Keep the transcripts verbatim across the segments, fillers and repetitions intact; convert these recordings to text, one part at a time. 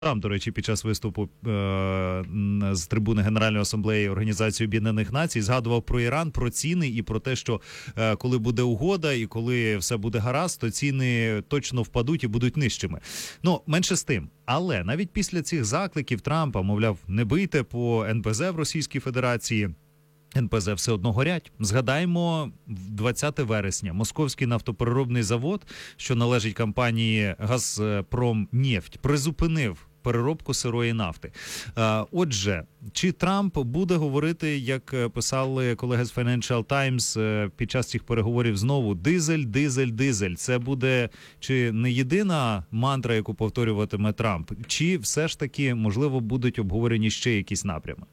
Трамп, до речі, під час виступу е- з трибуни Генеральної асамблеї Організації Об'єднаних Націй згадував про Іран, про ціни і про те, що е- коли буде угода і коли все буде гаразд, то ціни точно впадуть і будуть нижчими. Ну, менше з тим. Але навіть після цих закликів Трампа, мовляв, не бийте по ен пе зет в Російській Федерації, ен пе зет все одно горять. Згадаємо, двадцяте вересня Московський нафтопереробний завод, що належить компанії «Газпромнефть», призупинив переробку сирої нафти. Отже, чи Трамп буде говорити, як писали колеги з Financial Times під час цих переговорів знову, дизель, дизель, дизель? Це буде чи не єдина мантра, яку повторюватиме Трамп? Чи все ж таки, можливо, будуть обговорені ще якісь напрями?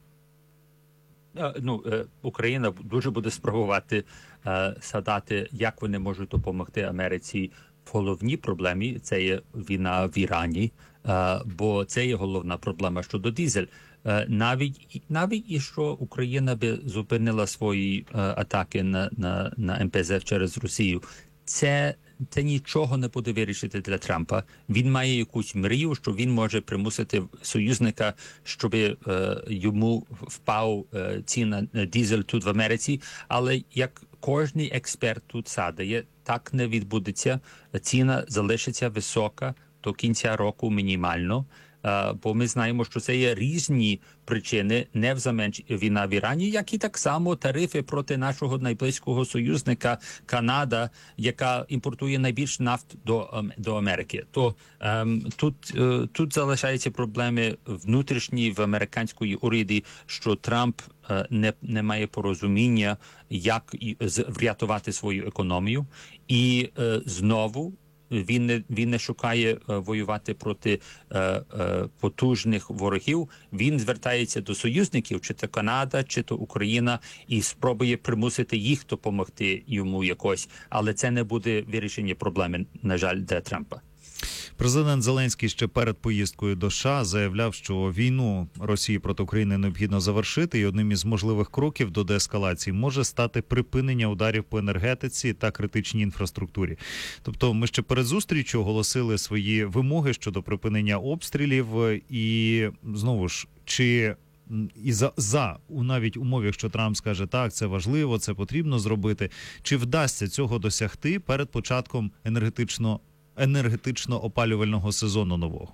Ну, Україна дуже буде спробувати згадати, як вони можуть допомогти Америці в головній проблемі. Це є війна в Ірані, бо це є головна проблема щодо дизель. Навіть, навіть і що Україна би зупинила свої атаки на, на, на ен пе зет через Росію, це Це нічого не буде вирішити для Трампа. Він має якусь мрію, що він може примусити союзника, щоб е, йому впав е, ціна на дизель тут в Америці. Але як кожний експерт тут садає, так не відбудеться. Ціна залишиться висока до кінця року мінімально. Uh, бо ми знаємо, що це є різні причини, не взамен війна в Ірані, як і так само тарифи проти нашого найблизького союзника Канада, яка імпортує найбільш нафт до, до Америки. То um, тут, uh, тут залишаються проблеми внутрішні в американської уряді, що Трамп uh, не, не має порозуміння, як врятувати свою економію. І uh, знову Він не, він не шукає е, воювати проти е, е, потужних ворогів. Він звертається до союзників, чи то Канада, чи то Україна, і спробує примусити їх допомогти йому якось. Але це не буде вирішення проблеми, на жаль, для Трампа. Президент Зеленський ще перед поїздкою до США заявляв, що війну Росії проти України необхідно завершити, і одним із можливих кроків до деескалації може стати припинення ударів по енергетиці та критичній інфраструктурі. Тобто ми ще перед зустрічю оголосили свої вимоги щодо припинення обстрілів, і знову ж, чи і за, за у навіть умові, якщо Трамп скаже, так, це важливо, це потрібно зробити, чи вдасться цього досягти перед початком енергетично енергетично-опалювального сезону нового?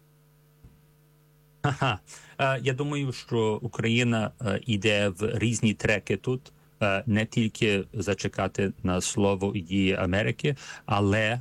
Ага. Я думаю, що Україна йде в різні треки тут. Не тільки зачекати на слово і дії Америки, але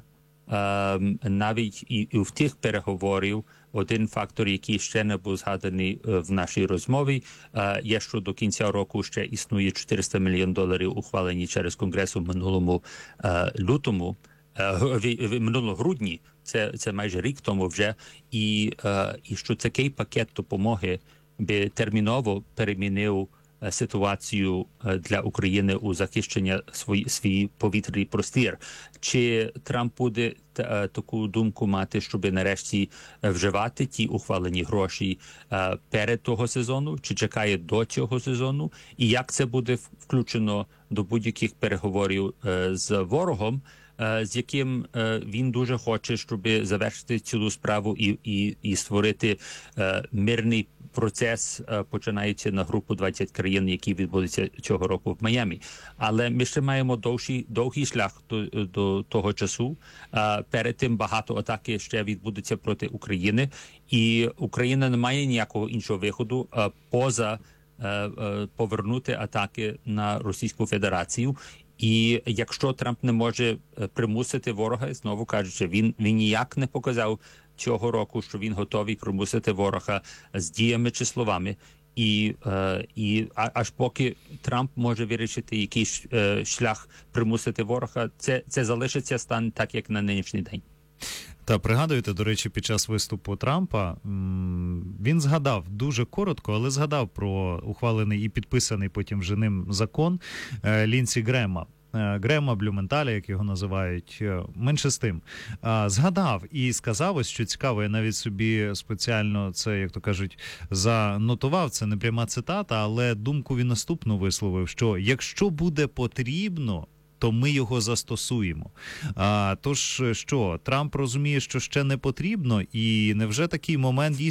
навіть і в тих переговорів один фактор, який ще не був згаданий в нашій розмові, є, що до кінця року ще існує чотириста мільйонів доларів, ухвалені через Конгрес у минулому лютому, в минулому грудні, це, це майже рік тому вже, і, і що такий пакет допомоги би терміново перемінив ситуацію для України у захищення свій, свій повітряний простір. Чи Трамп буде та, таку думку мати, щоб нарешті вживати ті ухвалені гроші а, перед того сезону, чи чекає до цього сезону? І як це буде включено до будь-яких переговорів а, з ворогом, з яким він дуже хоче, щоб завершити цю справу і, і, і створити мирний процес, починаючи на групу двадцять країн, які відбудуться цього року в Майамі. Але ми ще маємо довший, довгий шлях до, до того часу. Перед тим багато атаки ще відбудуться проти України, і Україна не має ніякого іншого виходу поза повернути атаки на Російську Федерацію. І якщо Трамп не може примусити ворога, знову кажучи, він, він ніяк не показав цього року, що він готовий примусити ворога з діями чи словами. І, е, і аж поки Трамп може вирішити якийсь е, шлях примусити ворога, це, це залишиться стан так, як на нинішній день. Та пригадуєте, до речі, під час виступу Трампа він згадав дуже коротко, але згадав про ухвалений і підписаний потім вже ним закон Лінсі Грема. Грема Блюменталя, як його називають, менше з тим. Згадав і сказав, ось що цікаво, я навіть собі спеціально це, як то кажуть, занотував, це не пряма цитата, але думку він наступну висловив, що якщо буде потрібно, то ми його застосуємо. А, тож що, Трамп розуміє, що ще не потрібно, і невже такий момент дійсно